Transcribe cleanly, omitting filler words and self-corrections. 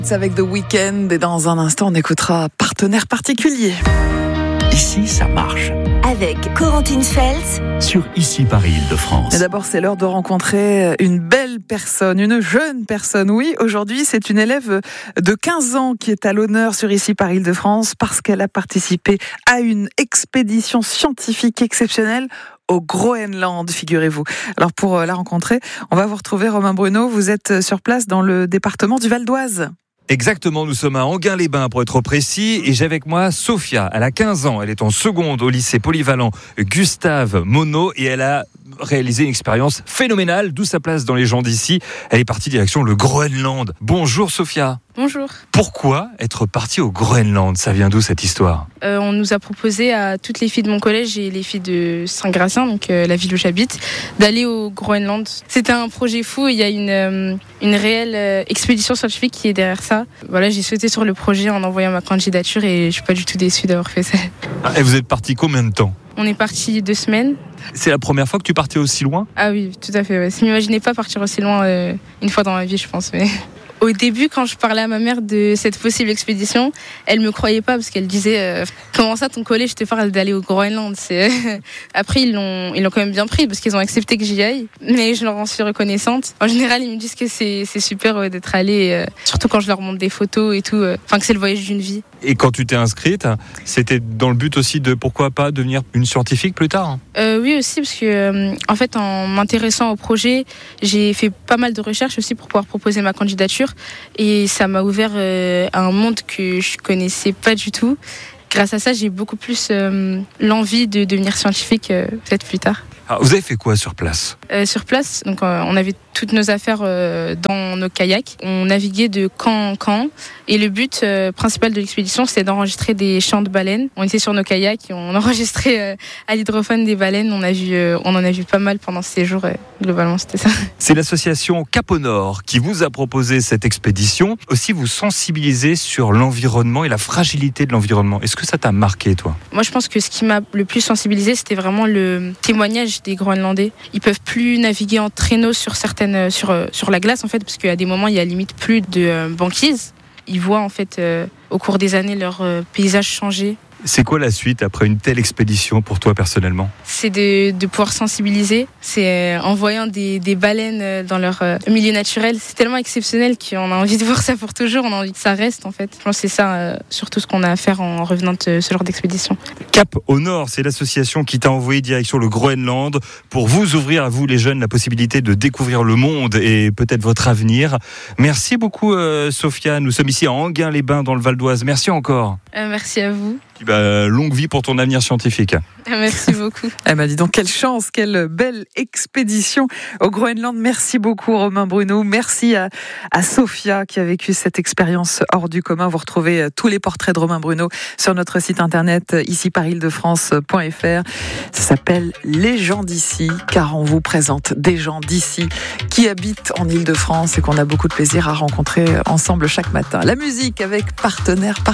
Avec The Weeknd et dans un instant on écoutera Partenaire particulier. Ici ça marche. Avec Corentine Feltz Sur Ici Paris Île-de-France. Mais d'abord c'est l'heure de rencontrer une belle personne, une jeune personne. Oui, aujourd'hui c'est une élève de 15 ans qui est à l'honneur sur Ici Paris Île-de-France parce qu'elle a participé à une expédition scientifique exceptionnelle au Groenland, figurez-vous. Alors pour la rencontrer, on va vous retrouver Romain Bruno. Vous êtes sur place dans le département du Val d'Oise. Exactement, nous sommes à Enghien-les-Bains pour être précis et j'ai avec moi Sophia, elle a 15 ans, elle est en seconde au lycée polyvalent Gustave Monod et elle a réalisé une expérience phénoménale, d'où sa place dans les gens d'ici. Elle est partie direction le Groenland. Bonjour Sophia. Bonjour. Pourquoi être partie au Groenland ? Ça vient d'où cette histoire ? On nous a proposé à toutes les filles de mon collège et les filles de Saint-Gratien, donc la ville où j'habite, d'aller au Groenland. C'était un projet fou, il y a une réelle expédition scientifique qui est derrière ça. Voilà, j'ai sauté sur le projet en envoyant ma candidature et je suis pas du tout déçue d'avoir fait ça. Et vous êtes partie combien de temps ? On est parti 2 semaines. C'est la première fois que tu partais aussi loin ? Ah oui, tout à fait. Ouais. Je m'imaginais pas partir aussi loin une fois dans ma vie, je pense. Mais... Au début, quand je parlais à ma mère de cette possible expédition, elle me croyait pas parce qu'elle disait comment ça, ton collège te parle d'aller au Groenland. Après, ils l'ont quand même bien pris parce qu'ils ont accepté que j'y aille. Mais je leur en suis reconnaissante. En général, ils me disent que c'est super d'être allé, surtout quand je leur montre des photos et tout. Enfin, que c'est le voyage d'une vie. Et quand tu t'es inscrite, c'était dans le but aussi de pourquoi pas devenir une scientifique plus tard ? Oui aussi parce que en fait en m'intéressant au projet, j'ai fait pas mal de recherches aussi pour pouvoir proposer ma candidature et ça m'a ouvert à un monde que je connaissais pas du tout. Grâce à ça, j'ai beaucoup plus l'envie de devenir scientifique peut-être plus tard. Alors, vous avez fait quoi sur place ? Sur place, donc on avait toutes nos affaires dans nos kayaks. On naviguait de camp en camp et le but principal de l'expédition, c'était d'enregistrer des chants de baleines. On était sur nos kayaks et on enregistrait à l'hydrophone des baleines. On en a vu pas mal pendant ce séjour. Globalement, c'était ça. C'est l'association Cap au Nord qui vous a proposé cette expédition. Aussi, vous sensibilisez sur l'environnement et la fragilité de l'environnement. Est-ce que ça t'a marqué, toi ? Moi, je pense que ce qui m'a le plus sensibilisé, c'était vraiment le témoignage des Groenlandais. Ils peuvent plus naviguer en traîneau sur la glace, en fait, parce qu'à des moments, il y a limite plus de banquise. Ils voient, en fait, au cours des années, leur paysage changer. C'est quoi la suite après une telle expédition pour toi personnellement ? C'est de pouvoir sensibiliser. C'est en voyant des baleines dans leur milieu naturel. C'est tellement exceptionnel qu'on a envie de voir ça pour toujours. On a envie que ça reste en fait. Je pense que c'est ça surtout ce qu'on a à faire en revenant de ce genre d'expédition. Cap au Nord, c'est l'association qui t'a envoyé direction le Groenland pour vous ouvrir à vous les jeunes la possibilité de découvrir le monde et peut-être votre avenir. Merci beaucoup Sophia. Nous sommes ici à Enghien-les-Bains dans le Val d'Oise. Merci encore. Merci à vous. Longue vie pour ton avenir scientifique. Merci beaucoup. Dis donc, quelle chance, quelle belle expédition au Groenland. Merci beaucoup Romain Bruno. Merci à Sophia qui a vécu cette expérience hors du commun. Vous retrouvez tous les portraits de Romain Bruno sur notre site internet iciparisildefrance.fr. Ça s'appelle Les gens d'ici, car on vous présente des gens d'ici qui habitent en Île-de-France et qu'on a beaucoup de plaisir à rencontrer ensemble chaque matin. La musique avec Partenaire